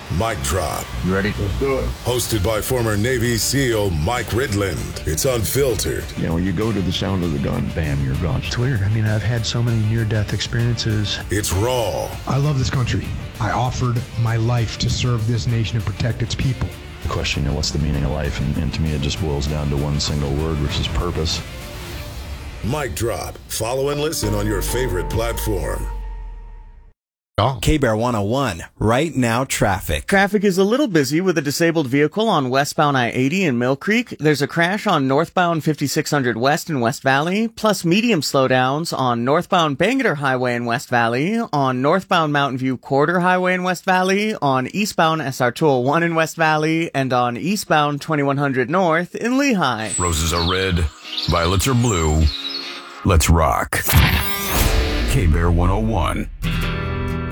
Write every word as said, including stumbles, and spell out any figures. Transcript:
Mic Drop. You ready? Let's do it. Hosted by former Navy SEAL Mike Ridland. It's unfiltered. You know, when you go to the sound of the gun, bam, you're gone. It's weird. I mean, I've had so many near-death experiences. It's raw. I love this country. I offered my life to serve this nation and protect its people. The question, you know, what's the meaning of life? And, and to me, it just boils down to one single word, which is purpose. Mic Drop. Follow and listen on your favorite platform. K-Bear one oh one, right now traffic. Traffic is a little busy with a disabled vehicle on westbound I eighty in Mill Creek. There's a crash on northbound fifty-six hundred West in West Valley, plus medium slowdowns on northbound Bangor Highway in West Valley, on northbound Mountain View Quarter Highway in West Valley, on eastbound S R two oh one in West Valley, and on eastbound twenty-one hundred North in Lehigh. Roses are red, violets are blue. Let's rock. K-Bear one oh one.